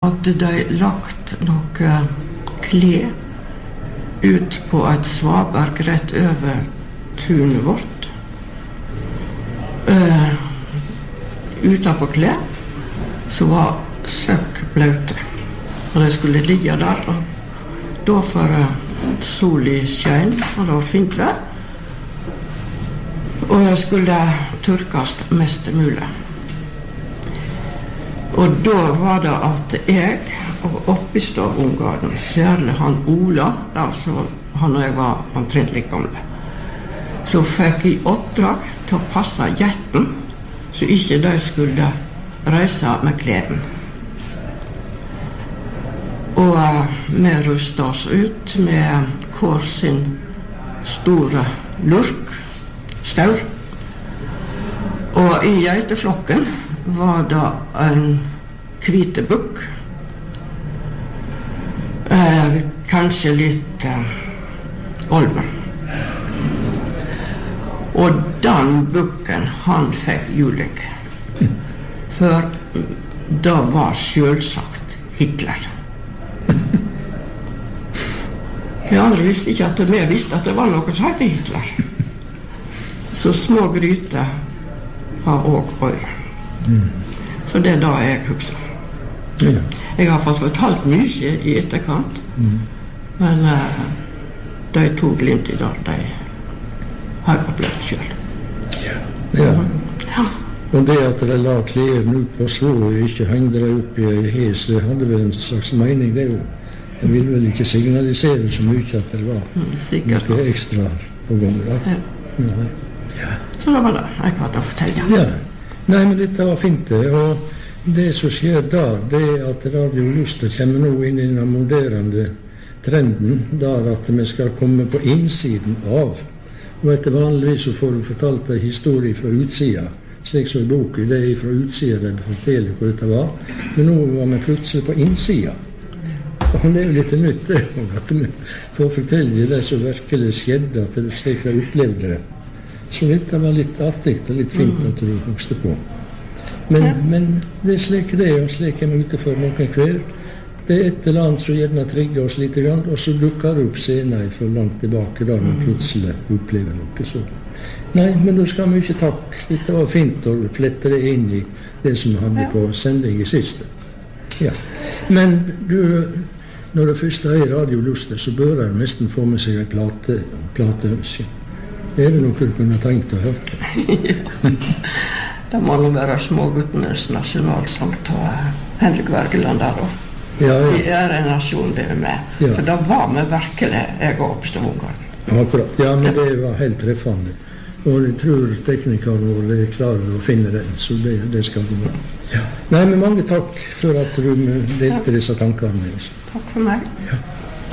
hadde de lagt noe klær ut på et svaberg rett over tunet vårt. Utenpå klær så var søkk blaute. Og de skulle ligge der, og da for solen skein, og det var fint vær. Og det skulle tørkes mest mulig. Og da var det at jeg og Oppestad-ungene, særlig han Ola, altså han og jeg var omtrent like gamle, så fikk jeg oppdrag til å passe jetten, så ikke de skulle reise med kleden. Og vi rustet oss ut med hver sin store lurk, staur. Og i geiteflokken var det en hvite bukk, kanskje litt olven. Og den bukken, han fikk juling. For det var selvsagt Hitler. De andre visste ikke at vi visste at det var noe som heter Hitler. Så små gryter har også øyre. Så det er det jeg husker. Jeg har fått fortalt mye i etterkant, men de to glimt i dag, de har jeg opplevd selv. Ja. Og det at de la klærne ut på så og ikke hengde de opp i en hes, det hadde vel en slags mening, det jo. Det ville vel ikke signalisere så mye at det var noe ekstra på gang. Ja. Så det var det jeg hadde å fortelle. Ja. Nei, men dette var fint det, og det som skjer da, det er at Radio Luster kommer nå inn i den moderne trenden, der at vi skal komme på innsiden av. Og etter vanligvis så får du fortalt en historie fra utsida, slik som i boken, det er fra utsida de forteller hvor dette var, men nå var vi plutselig på innsida. Og det er jo litt nytt det, at vi får fortelle det som virkelig skjedde, at det slik de opplevde det. Så dette var litt artig og litt fint at du vokste på. Men det er slik det er, og slik er vi ute for noen hver. Det er et eller annet som gjerne trigger oss litt, og så dukker det opp senere fra langt tilbake, da vi plutselig opplever noe. Så. Nei, men da skal vi ikke takk. Dette var fint å flette det inn i det som vi hadde på sending i siste. Ja. Men du, når det først er Radio Luster, så bør jeg nesten få med seg en plateønske. Er det noe du kunne tenkt å høre? Det må nå være Småguttenes nasjonalsang til Henrik Wergeland der da. Ja. Vi er en nasjon, det er med. Ja. For da var vi virkelig, jeg og Oppestad-ungene. Akkurat, ja, men det var helt treffende. Og jeg tror teknikeren vår er klar å finne den, så det skal gå bra. Ja. Nei, men mange takk for at du delte disse tankene med oss. Takk for meg. Ja.